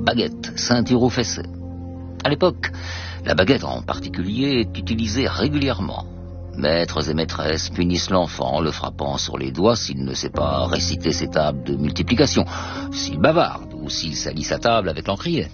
baguette, ceinture aux fessées. À l'époque, la baguette en particulier est utilisée régulièrement. Maîtres et maîtresses punissent l'enfant en le frappant sur les doigts s'il ne sait pas réciter ses tables de multiplication, s'il bavarde ou s'il salit sa table avec l'encrier.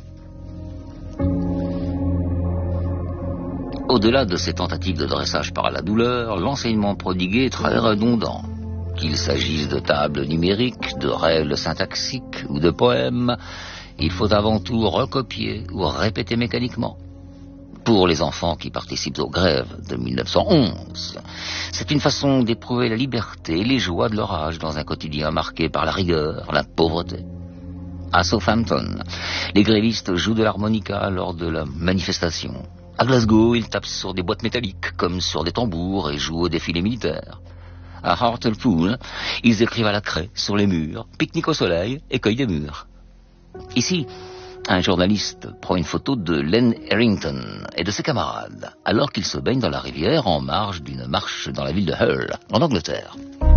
Au-delà de ces tentatives de dressage par la douleur, l'enseignement prodigué est très redondant. Qu'il s'agisse de tables numériques, de règles syntaxiques ou de poèmes, il faut avant tout recopier ou répéter mécaniquement. Pour les enfants qui participent aux grèves de 1911, c'est une façon d'éprouver la liberté et les joies de leur âge dans un quotidien marqué par la rigueur, la pauvreté. À Southampton, les grévistes jouent de l'harmonica lors de la manifestation. À Glasgow, ils tapent sur des boîtes métalliques comme sur des tambours et jouent au défilé militaire. À Hartlepool, ils écrivent à la craie sur les murs, pique-nique au soleil et cueillent des mûres. Ici, un journaliste prend une photo de Len Harrington et de ses camarades, alors qu'ils se baignent dans la rivière en marge d'une marche dans la ville de Hull, en Angleterre.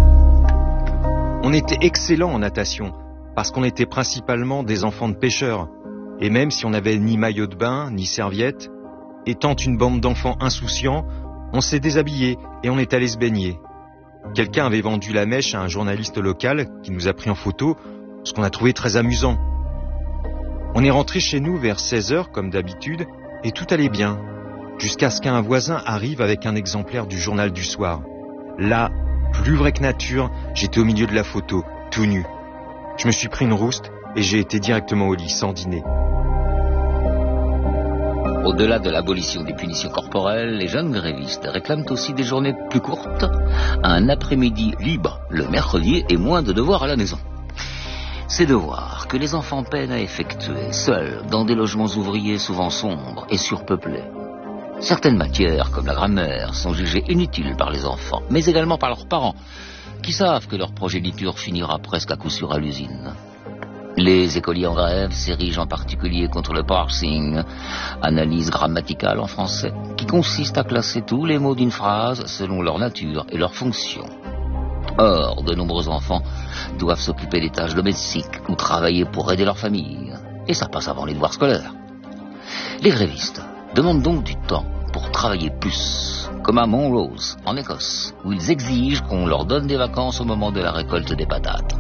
On était excellents en natation, parce qu'on était principalement des enfants de pêcheurs. Et même si on n'avait ni maillot de bain, ni serviette, étant une bande d'enfants insouciants, on s'est déshabillés et on est allé se baigner. Quelqu'un avait vendu la mèche à un journaliste local qui nous a pris en photo, ce qu'on a trouvé très amusant. On est rentré chez nous vers 16h comme d'habitude et tout allait bien, jusqu'à ce qu'un voisin arrive avec un exemplaire du journal du soir. Là, plus vrai que nature, j'étais au milieu de la photo, tout nu. Je me suis pris une rouste et j'ai été directement au lit, sans dîner. Au-delà de l'abolition des punitions corporelles, les jeunes grévistes réclament aussi des journées plus courtes, un après-midi libre le mercredi et moins de devoirs à la maison. Ces devoirs que les enfants peinent à effectuer seuls dans des logements ouvriers souvent sombres et surpeuplés. Certaines matières, comme la grammaire, sont jugées inutiles par les enfants, mais également par leurs parents, qui savent que leur progéniture finira presque à coup sûr à l'usine. Les écoliers en grève s'érigent en particulier contre le parsing, analyse grammaticale en français, qui consiste à classer tous les mots d'une phrase selon leur nature et leur fonction. Or, de nombreux enfants doivent s'occuper des tâches domestiques ou travailler pour aider leur famille, et ça passe avant les devoirs scolaires. Les grévistes demandent donc du temps pour travailler plus, comme à Montrose, en Écosse, où ils exigent qu'on leur donne des vacances au moment de la récolte des patates.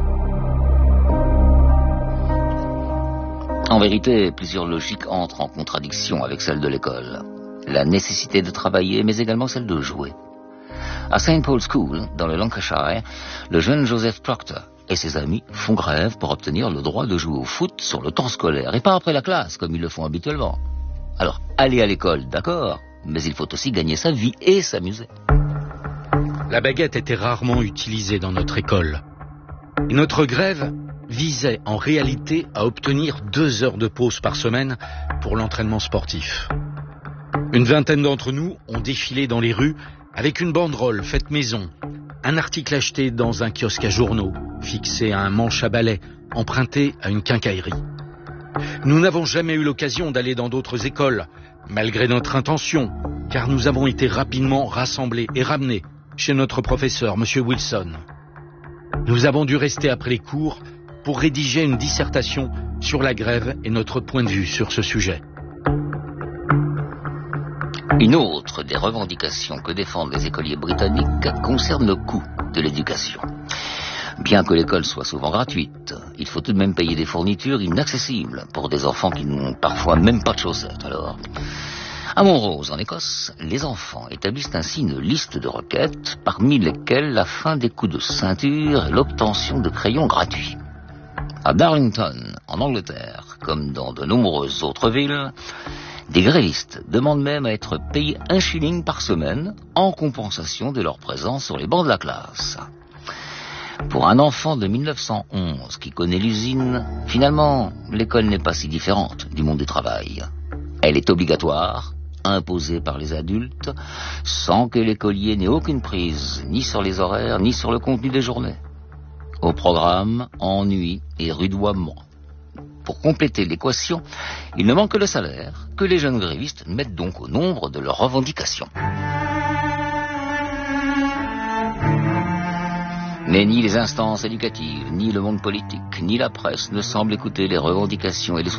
En vérité, plusieurs logiques entrent en contradiction avec celle de l'école. La nécessité de travailler, mais également celle de jouer. À St. Paul's School, dans le Lancashire, le jeune Joseph Proctor et ses amis font grève pour obtenir le droit de jouer au foot sur le temps scolaire, et pas après la classe, comme ils le font habituellement. Alors, aller à l'école, d'accord, mais il faut aussi gagner sa vie et s'amuser. La baguette était rarement utilisée dans notre école. Et notre grève visait en réalité à obtenir 2 heures de pause par semaine pour l'entraînement sportif. Une vingtaine d'entre nous ont défilé dans les rues avec une banderole faite maison, un article acheté dans un kiosque à journaux, fixé à un manche à balai, emprunté à une quincaillerie. Nous n'avons jamais eu l'occasion d'aller dans d'autres écoles, malgré notre intention, car nous avons été rapidement rassemblés et ramenés chez notre professeur, M. Wilson. Nous avons dû rester après les cours pour rédiger une dissertation sur la grève et notre point de vue sur ce sujet. Une autre des revendications que défendent les écoliers britanniques concerne le coût de l'éducation. Bien que l'école soit souvent gratuite, il faut tout de même payer des fournitures inaccessibles pour des enfants qui n'ont parfois même pas de chaussettes. Alors, à Montrose, en Écosse, les enfants établissent ainsi une liste de requêtes, parmi lesquelles la fin des coups de ceinture et l'obtention de crayons gratuits. À Darlington, en Angleterre, comme dans de nombreuses autres villes, des grévistes demandent même à être payés 1 shilling par semaine en compensation de leur présence sur les bancs de la classe. Pour un enfant de 1911 qui connaît l'usine, finalement, l'école n'est pas si différente du monde du travail. Elle est obligatoire, imposée par les adultes, sans que l'écolier n'ait aucune prise, ni sur les horaires, ni sur le contenu des journées. Au programme, ennui et rudoiement. Pour compléter l'équation, il ne manque que le salaire, que les jeunes grévistes mettent donc au nombre de leurs revendications. Mais ni les instances éducatives, ni le monde politique, ni la presse ne semblent écouter les revendications et les